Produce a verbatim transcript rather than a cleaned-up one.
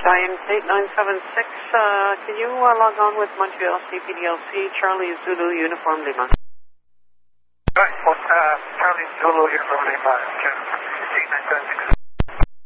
Science eight nine seven six, uh, can you uh, log on with Montreal C P D L C, Charlie Zulu Uniform Lima? Right, well, uh, Charlie Zulu Uniform Lima, eight nine seven six.